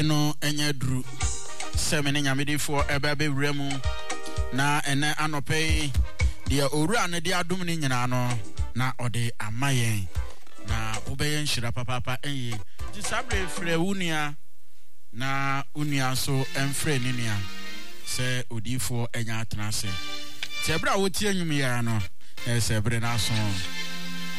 bere no enye dru seme ne nyamedifo ebe wremu na ene anope dia owura ne dia adom ne nyina no na ode amayen na obeye nhira papa enye ti sabre frɛ unia na unia so emfrɛ ninia se odifo enya atenase sebra wotie nwum ya no sebre na so